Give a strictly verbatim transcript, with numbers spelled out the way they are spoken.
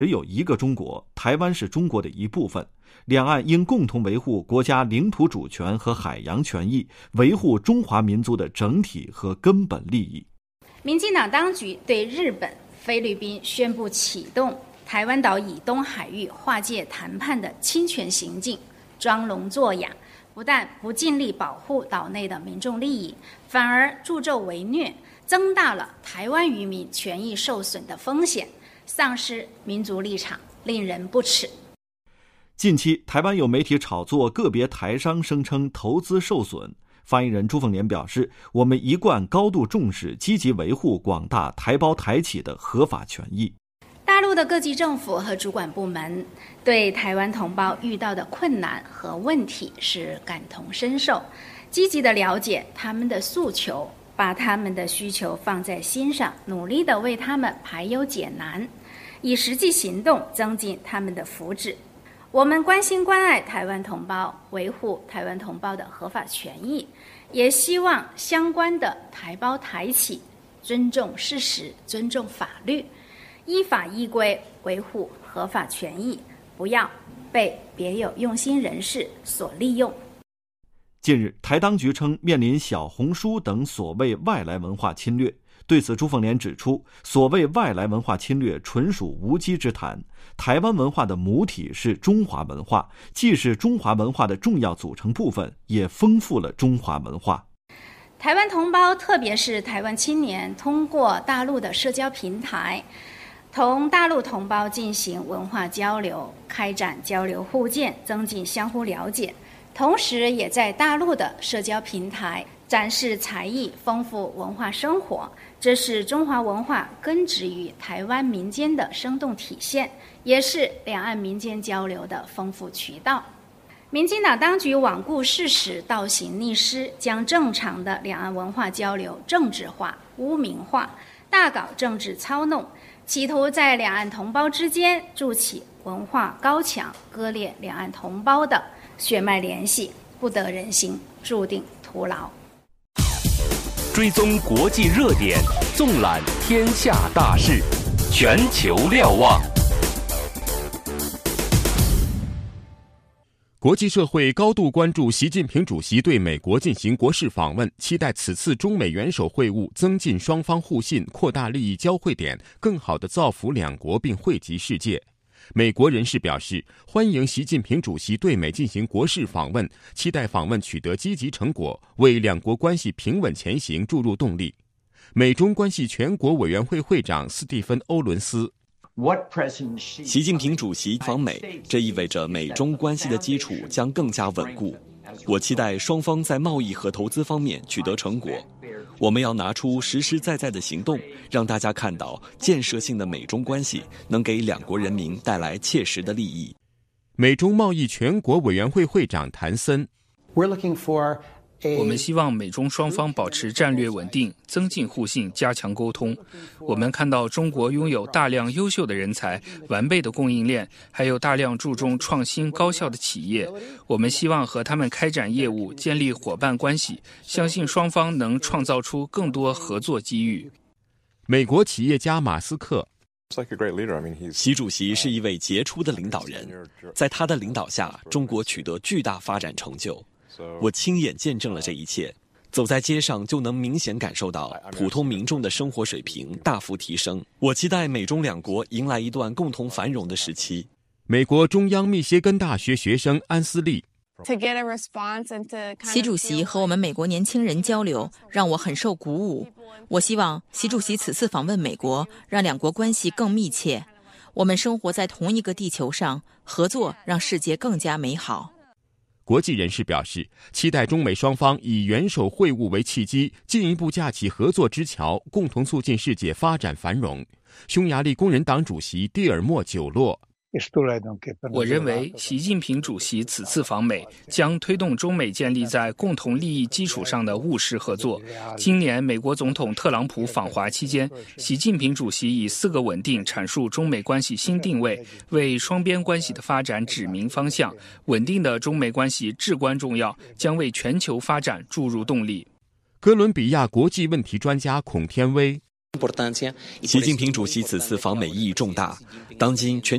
只有一个中国，台湾是中国的一部分，两岸应共同维护国家领土主权和海洋权益，维护中华民族的整体和根本利益。 民进党当局对日本、菲律宾宣布启动台湾岛以东海域划界谈判的侵权行径，装聋作哑，不但不尽力保护岛内的民众利益，反而助纣为虐，增大了台湾渔民权益受损的风险，丧失民族立场，令人不齿。 近期，台湾有媒体炒作个别台商声称投资受损。发言人朱凤莲表示，我们一贯高度重视，积极维护广大台胞台企的合法权益。 大陆的各级政府和主管部门对台湾同胞遇到的困难和问题是感同身受，积极地了解他们的诉求，把他们的需求放在心上，努力地为他们排忧解难，以实际行动增进他们的福祉。我们关心关爱台湾同胞，维护台湾同胞的合法权益，也希望相关的台胞台企尊重事实，尊重法律，依法依规维护合法权益，不要被别有用心人士所利用。 近日，台当局称面临小红书等所谓外来文化侵略。对此，朱凤莲指出，所谓外来文化侵略纯属无稽之谈。台湾文化的母体是中华文化，既是中华文化的重要组成部分，也丰富了中华文化。 台湾同胞，特别是台湾青年，通过大陆的社交平台同大陆同胞进行文化交流，开展交流互鉴，增进相互了解，同时也在大陆的社交平台展示才艺，丰富文化生活，这是中华文化根植于台湾民间的生动体现，也是两岸民间交流的丰富渠道。民进党当局罔顾事实，倒行逆施，将正常的两岸文化交流政治化、污名化，大搞政治操弄，企图在两岸同胞之间筑起文化高墙，割裂两岸同胞的血脉联系，不得人心，注定徒劳。 追踪国际热点，纵览天下大事，全球瞭望。 国际社会高度关注习近平主席对美国进行国事访问，期待此次中美元首会晤增进双方互信，扩大利益交汇点，更好地造福两国并惠及世界。美国人士表示，欢迎习近平主席对美进行国事访问，期待访问取得积极成果，为两国关系平稳前行注入动力。美中关系全国委员会会长斯蒂芬·欧伦斯， 习近平主席访美，这意味着美中关系的基础将更加稳固。我期待双方在贸易和投资方面取得成果。我们要拿出实实在在的行动，让大家看到建设性的美中关系能给两国人民带来切实的利益。 美中贸易全国委员会会长谭森， 我们希望美中双方保持战略稳定，增进互信，加强沟通。我们看到中国拥有大量优秀的人才、完备的供应链，还有大量注重创新高效的企业。我们希望和他们开展业务，建立伙伴关系，相信双方能创造出更多合作机遇。 美国企业家马斯克， 习主席是一位杰出的领导人，在他的领导下，中国取得巨大发展成就。我亲眼见证了这一切，走在街上就能明显感受到普通民众的生活水平大幅提升。我期待美中两国迎来一段共同繁荣的时期。 美国中央密歇根大学学生安斯利， 习主席和我们美国年轻人交流，让我很受鼓舞。我希望习主席此次访问美国，让两国关系更密切。我们生活在同一个地球上，合作让世界更加美好。 国际人士表示，期待中美双方以元首会晤为契机，进一步架起合作之桥，共同促进世界发展繁荣。匈牙利工人党主席蒂尔莫久洛， 我认为习近平主席此次访美将推动中美建立在共同利益基础上的务实合作。今年美国总统特朗普访华期间，习近平主席以四个稳定阐述中美关系新定位，为双边关系的发展指明方向。稳定的中美关系至关重要，将为全球发展注入动力。 哥伦比亚国际问题专家孔天威， 习近平主席此次访美意义重大，当今全